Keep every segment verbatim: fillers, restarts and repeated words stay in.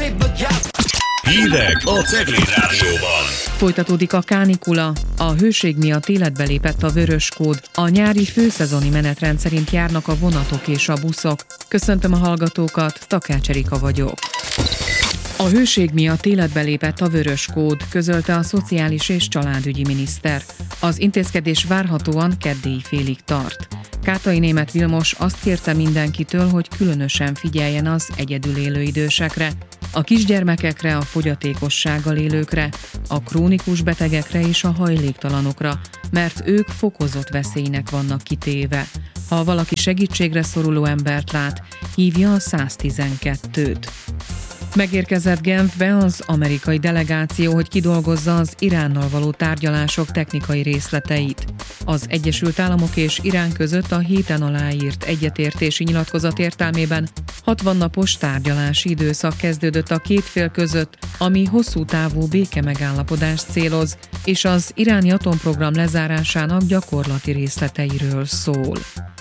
Hírek a Cegléd Rádióban. Folytatódik a kánikula, a hőség miatt életbe lépett a vöröskód, a nyári főszezoni menetrend szerint járnak a vonatok és a buszok. Köszöntöm a hallgatókat, Takács Erika vagyok. A hőség miatt életbe lépett a vöröskód, közölte a szociális és családügyi miniszter. Az intézkedés várhatóan keddéi félig tart. Kátai Németh Vilmos azt kérte mindenkitől, hogy különösen figyeljen az egyedül élő idősekre, a kisgyermekekre, a fogyatékossággal élőkre, a krónikus betegekre és a hajléktalanokra, mert ők fokozott veszélynek vannak kitéve. Ha valaki segítségre szoruló embert lát, hívja a száztizenkettőt. Megérkezett Genfbe az amerikai delegáció, hogy kidolgozza az Iránnal való tárgyalások technikai részleteit. Az Egyesült Államok és Irán között a héten aláírt egyetértési nyilatkozat értelmében hatvan napos tárgyalási időszak kezdődött a két fél között, ami hosszú távú békemegállapodást céloz, és az iráni atomprogram lezárásának gyakorlati részleteiről szól.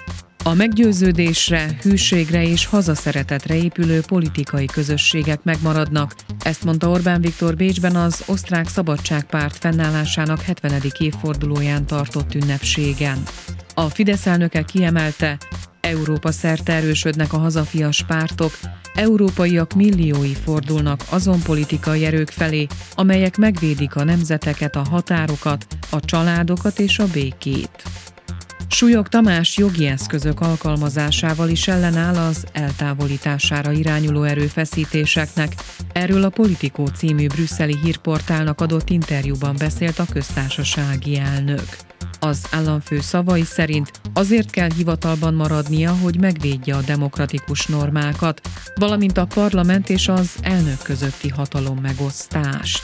A meggyőződésre, hűségre és hazaszeretetre épülő politikai közösségek megmaradnak, ezt mondta Orbán Viktor Bécsben az Osztrák Szabadságpárt fennállásának hetvenedik évfordulóján tartott ünnepségen. A Fidesz elnöke kiemelte, Európa szerte erősödnek a hazafias pártok, európaiak milliói fordulnak azon politikai erők felé, amelyek megvédik a nemzeteket, a határokat, a családokat és a békét. Súlyog Tamás jogi eszközök alkalmazásával is ellenáll az eltávolítására irányuló erőfeszítéseknek. Erről a Politico című brüsszeli hírportálnak adott interjúban beszélt a köztársasági elnök. Az államfő szavai szerint azért kell hivatalban maradnia, hogy megvédje a demokratikus normákat, valamint a parlament és az elnök közötti hatalommegosztást.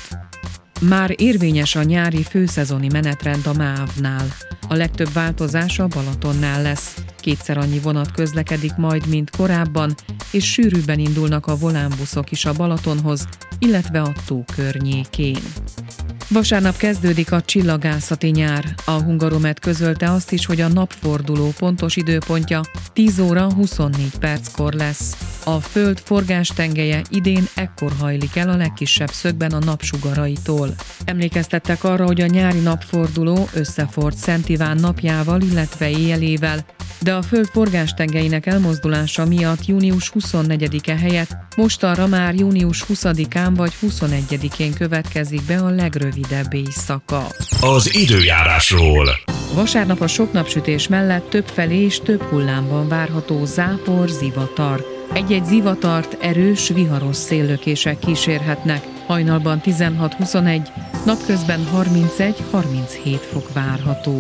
Már érvényes a nyári főszezoni menetrend a MÁV-nál. A legtöbb változás a Balatonnál lesz. Kétszer annyi vonat közlekedik majd, mint korábban, és sűrűbben indulnak a volánbuszok is a Balatonhoz, illetve a tó környékén. Vasárnap kezdődik a csillagászati nyár. A Hungaromet közölte azt is, hogy a napforduló pontos időpontja tíz óra huszonnégy perckor lesz. A Föld forgástengelye idén ekkor hajlik el a legkisebb szögben a napsugaraitól. Emlékeztettek arra, hogy a nyári napforduló összefort Szent Iván napjával, illetve éjjelével, de a Föld forgástengelyének elmozdulása miatt június huszonnegyedike helyett mostanra már június huszadikán vagy huszonegyedikén következik be a legrövidebb éjszaka. Az időjárásról. Vasárnap a sok napsütés mellett többfelé és több hullámban várható zápor, zivatar. Egy-egy zivatart erős, viharos széllökések kísérhetnek. Hajnalban tizenhat-huszonegy, napközben harmincegy-harminchét fok várható.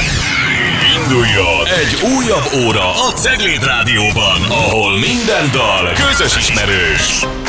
Induljon egy újabb óra a Cegléd Rádióban, ahol minden dal közös ismerős.